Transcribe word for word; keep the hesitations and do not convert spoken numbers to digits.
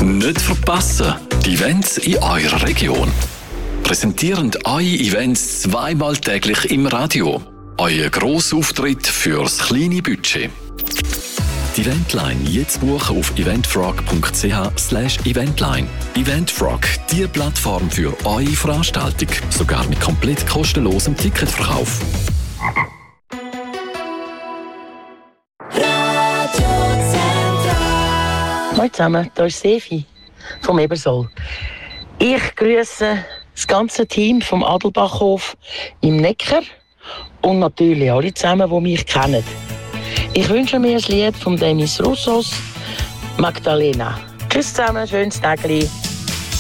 Nicht verpassen, die Events in eurer Region. Präsentieren eure Events zweimal täglich im Radio. Euer Grossauftritt fürs kleine Budget. Die Eventline jetzt buchen auf eventfrog punkt c h slash eventline. Eventfrog, die Plattform für eure Veranstaltung. Sogar mit komplett kostenlosem Ticketverkauf. Hallo zusammen, hier ist Sefi vom Ebersol. Ich grüße das ganze Team vom Adelbachhof im Neckar und natürlich alle zusammen, die mich kennen. Ich wünsche mir ein Lied von Demis Roussos, Magdalena. Tschüss zusammen, schönes Tagli.